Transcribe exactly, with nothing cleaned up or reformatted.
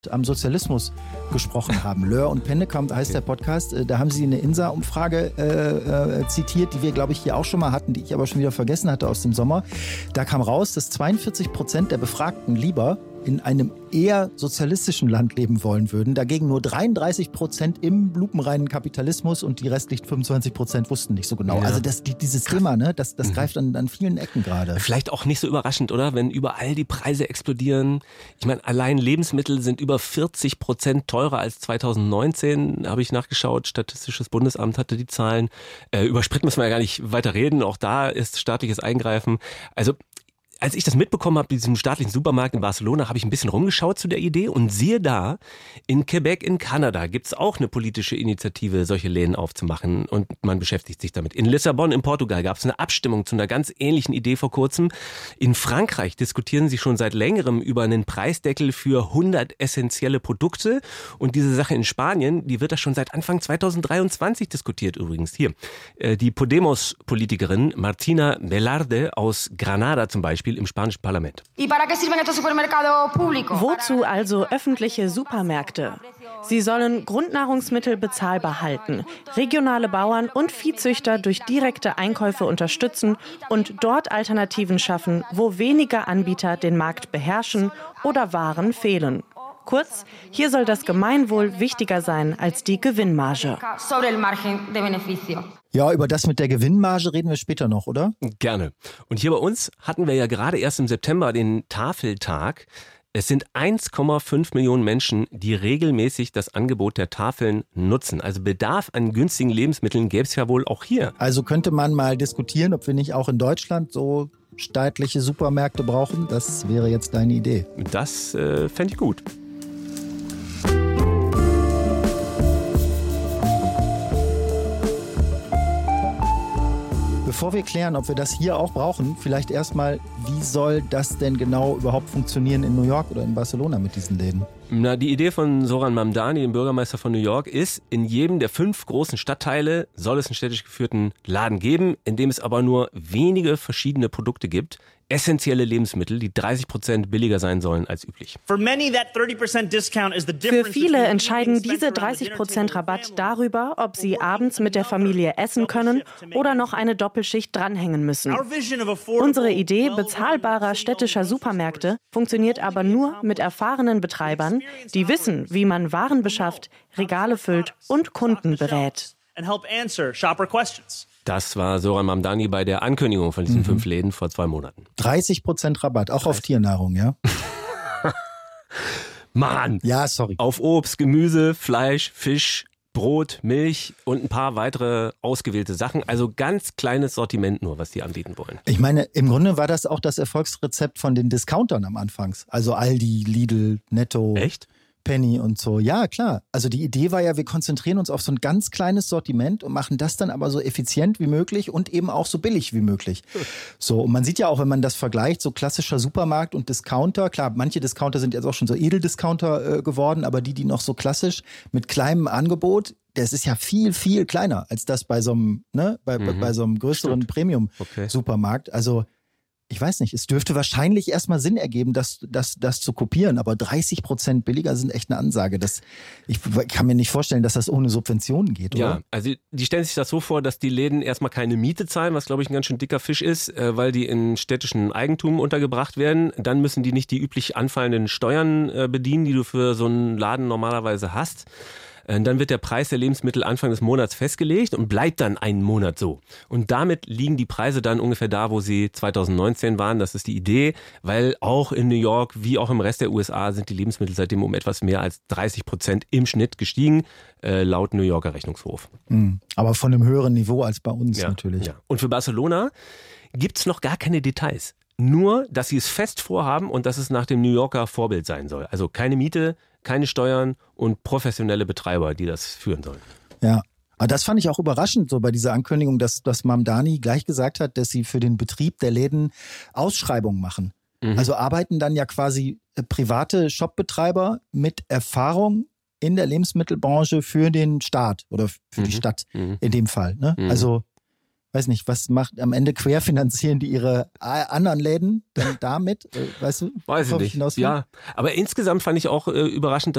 am Sozialismus gesprochen haben. Löhr und Pennekamp heißt der Podcast. Da haben sie eine I N S A-Umfrage äh, äh, zitiert, die wir, glaube ich, hier auch schon mal hatten, die ich aber schon wieder vergessen hatte aus dem Sommer. Da kam raus, dass zweiundvierzig Prozent der Befragten lieber in einem eher sozialistischen Land leben wollen würden. Dagegen nur dreiunddreißig Prozent im lupenreinen Kapitalismus und die restlichen fünfundzwanzig Prozent wussten nicht so genau. Ja. Also das, die, dieses Thema, ne, das, das mhm. greift an, an vielen Ecken gerade. Vielleicht auch nicht so überraschend, oder? Wenn überall die Preise explodieren. Ich meine, allein Lebensmittel sind über vierzig Prozent teurer als zweitausendneunzehn, habe ich nachgeschaut. Statistisches Bundesamt hatte die Zahlen. Äh, über Sprit müssen wir ja gar nicht weiter reden. Auch da ist staatliches Eingreifen. Also als ich das mitbekommen habe, diesem staatlichen Supermarkt in Barcelona, habe ich ein bisschen rumgeschaut zu der Idee und siehe da, in Quebec in Kanada gibt's auch eine politische Initiative, solche Läden aufzumachen und man beschäftigt sich damit. In Lissabon in Portugal gab's eine Abstimmung zu einer ganz ähnlichen Idee vor kurzem. In Frankreich diskutieren sie schon seit längerem über einen Preisdeckel für hundert essentielle Produkte und diese Sache in Spanien, die wird da schon seit Anfang zweitausenddreiundzwanzig diskutiert übrigens. Hier, die Podemos-Politikerin Martina Velarde aus Granada zum Beispiel, im spanischen Parlament. Wozu also öffentliche Supermärkte? Sie sollen Grundnahrungsmittel bezahlbar halten, regionale Bauern und Viehzüchter durch direkte Einkäufe unterstützen und dort Alternativen schaffen, wo weniger Anbieter den Markt beherrschen oder Waren fehlen. Kurz, hier soll das Gemeinwohl wichtiger sein als die Gewinnmarge. Ja, über das mit der Gewinnmarge reden wir später noch, oder? Gerne. Und hier bei uns hatten wir ja gerade erst im September den Tafeltag. Es sind eins Komma fünf Millionen Menschen, die regelmäßig das Angebot der Tafeln nutzen. Also Bedarf an günstigen Lebensmitteln gäbe es ja wohl auch hier. Also könnte man mal diskutieren, ob wir nicht auch in Deutschland so staatliche Supermärkte brauchen. Das wäre jetzt deine Idee. Das äh, fände ich gut. Bevor wir klären, ob wir das hier auch brauchen, vielleicht erstmal, wie soll das denn genau überhaupt funktionieren in New York oder in Barcelona mit diesen Läden? Na, die Idee von Zoran Mamdani, dem Bürgermeister von New York, ist, in jedem der fünf großen Stadtteile soll es einen städtisch geführten Laden geben, in dem es aber nur wenige verschiedene Produkte gibt. Essentielle Lebensmittel, die dreißig Prozent billiger sein sollen als üblich. Für viele entscheiden diese dreißig Prozent Rabatt darüber, ob sie abends mit der Familie essen können oder noch eine Doppelschicht dranhängen müssen. Unsere Idee bezahlbarer städtischer Supermärkte funktioniert aber nur mit erfahrenen Betreibern, die wissen, wie man Waren beschafft, Regale füllt und Kunden berät. Das war Zoran Mamdani bei der Ankündigung von diesen mhm. fünf Läden vor zwei Monaten. dreißig Prozent Rabatt, auch auf Tiernahrung, ja? Mann! Ja, sorry. Auf Obst, Gemüse, Fleisch, Fisch, Brot, Milch und ein paar weitere ausgewählte Sachen. Also ganz kleines Sortiment nur, was die anbieten wollen. Ich meine, im Grunde war das auch das Erfolgsrezept von den Discountern am Anfang. Also Aldi, Lidl, Netto. Echt? Penny und so. Ja, klar. Also die Idee war ja, wir konzentrieren uns auf so ein ganz kleines Sortiment und machen das dann aber so effizient wie möglich und eben auch so billig wie möglich. So, und man sieht ja auch, wenn man das vergleicht, so klassischer Supermarkt und Discounter, klar, manche Discounter sind jetzt auch schon so Edeldiscounter äh, geworden, aber die, die noch so klassisch mit kleinem Angebot, das ist ja viel, viel kleiner als das bei so einem, ne, bei, mhm. bei so einem größeren Premium-Supermarkt. Okay. Also ich weiß nicht, es dürfte wahrscheinlich erstmal Sinn ergeben, das, das, das zu kopieren, aber dreißig Prozent billiger sind echt eine Ansage. Das, ich kann mir nicht vorstellen, dass das ohne Subventionen geht, oder? Ja, also die stellen sich das so vor, dass die Läden erstmal keine Miete zahlen, was glaube ich ein ganz schön dicker Fisch ist, weil die in städtischen Eigentum untergebracht werden. Dann müssen die nicht die üblich anfallenden Steuern bedienen, die du für so einen Laden normalerweise hast. Dann wird der Preis der Lebensmittel Anfang des Monats festgelegt und bleibt dann einen Monat so. Und damit liegen die Preise dann ungefähr da, wo sie zweitausendneunzehn waren. Das ist die Idee, weil auch in New York wie auch im Rest der U S A sind die Lebensmittel seitdem um etwas mehr als dreißig Prozent im Schnitt gestiegen, äh, laut New Yorker Rechnungshof. Mhm. Aber von einem höheren Niveau als bei uns ja, natürlich. Ja. Und für Barcelona gibt's noch gar keine Details. Nur, dass sie es fest vorhaben und dass es nach dem New Yorker Vorbild sein soll. Also keine Miete, keine Steuern und professionelle Betreiber, die das führen sollen. Ja, aber das fand ich auch überraschend, so bei dieser Ankündigung, dass, dass Mamdani gleich gesagt hat, dass sie für den Betrieb der Läden Ausschreibungen machen. Mhm. Also arbeiten dann ja quasi private Shopbetreiber mit Erfahrung in der Lebensmittelbranche für den Staat oder für mhm. die Stadt mhm. in dem Fall. Ne? Mhm. Also weiß nicht, was macht am Ende querfinanzieren die ihre anderen Läden dann damit? Weißt du? Weiß ich nicht. Ja, aber insgesamt fand ich auch äh, überraschend,